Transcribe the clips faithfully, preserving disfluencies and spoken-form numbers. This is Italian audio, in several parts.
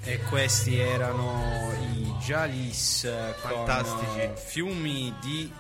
E questi erano i Jalis Fantastici. con Fiumi di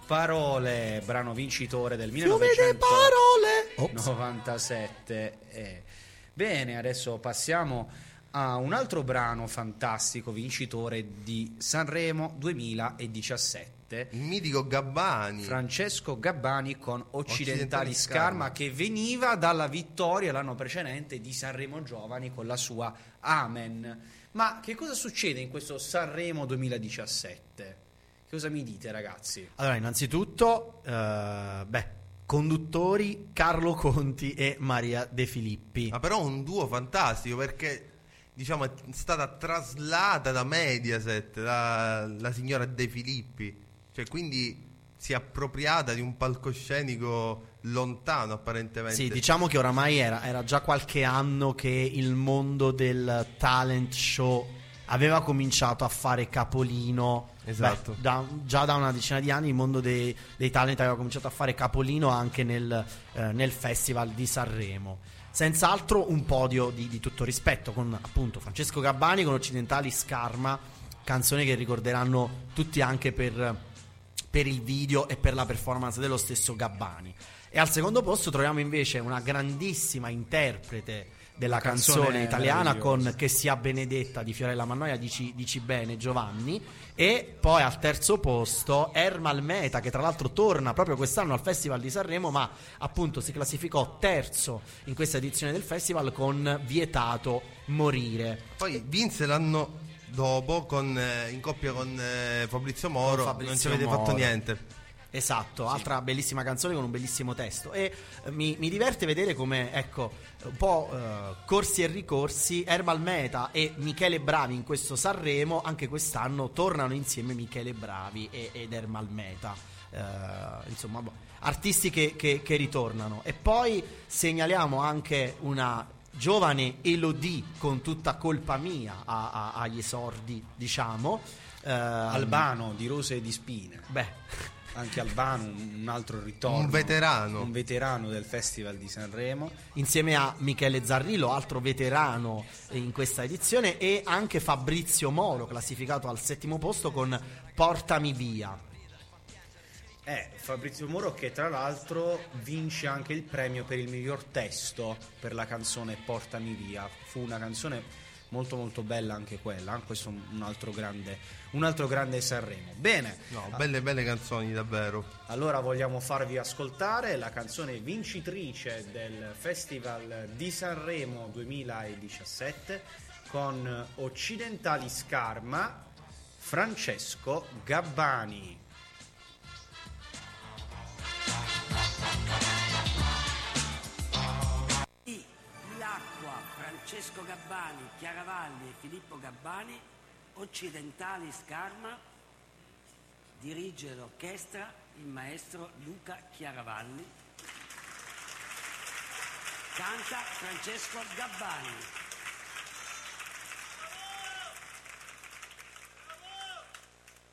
parole, brano vincitore del Fiumi di parole. millenovecentonovantasette. Eh, bene, adesso passiamo a un altro brano fantastico vincitore di Sanremo duemiladiciassette. Il mitico Gabbani. Francesco Gabbani con Occidentali, Occidentali Scarma, Scarma, che veniva dalla vittoria l'anno precedente di Sanremo Giovani con la sua Amen. Ma che cosa succede in questo Sanremo duemiladiciassette? Cosa mi dite, ragazzi? Allora, innanzitutto, eh, beh, conduttori Carlo Conti e Maria De Filippi. Ma però un duo fantastico, perché diciamo è stata traslata da Mediaset la, la signora De Filippi, cioè quindi si è appropriata di un palcoscenico lontano apparentemente. Sì, diciamo che oramai era, era già qualche anno che il mondo del talent show aveva cominciato a fare capolino. Esatto. Beh, da, già da una decina di anni il mondo dei, dei talent aveva cominciato a fare capolino anche nel, eh, nel Festival di Sanremo. Senz'altro un podio di, di tutto rispetto, con appunto Francesco Gabbani con Occidentali Scarma, canzone che ricorderanno tutti anche per, per il video e per la performance dello stesso Gabbani. E al secondo posto troviamo invece una grandissima interprete della canzone, canzone italiana con meravigliosa. Che sia benedetta di Fiorella Mannoia, dici, dici bene Giovanni. E poi al terzo posto Ermal Meta, che tra l'altro torna proprio quest'anno al Festival di Sanremo, ma appunto si classificò terzo in questa edizione del festival con Vietato morire. Poi vinse l'anno dopo con, eh, in coppia con eh, Fabrizio Moro, Con Fabrizio non ci avete Moro. fatto niente. Esatto, altra bellissima canzone con un bellissimo testo. E eh, mi, mi diverte vedere come, ecco, un po' eh, corsi e ricorsi, Ermal Meta e Michele Bravi in questo Sanremo, anche quest'anno tornano insieme Michele Bravi e, ed Ermal Meta. Eh, insomma, boh, artisti che, che, che ritornano. E poi segnaliamo anche una giovane Elodie con Tutta colpa mia a, a, agli esordi, diciamo. Eh, Albano di Rose e di Spine. Beh... Anche Albano, un altro ritorno, Un veterano. un veterano del Festival di Sanremo, insieme a Michele Zarrillo, altro veterano in questa edizione, e anche Fabrizio Moro, classificato al settimo posto con Portami via. eh, Fabrizio Moro, che tra l'altro vince anche il premio per il miglior testo per la canzone Portami via. Fu una canzone molto molto bella anche quella, questo è un altro grande, un altro grande Sanremo. Bene, No, belle belle canzoni davvero. allora vogliamo farvi ascoltare la canzone vincitrice del Festival di Sanremo duemiladiciassette con Occidentali Scarma, Francesco Gabbani. L'acqua, Francesco Gabbani, Chiaravalli e Filippo Gabbani, Occidentali Scarma, dirige l'orchestra il maestro Luca Chiaravalli, canta Francesco Gabbani.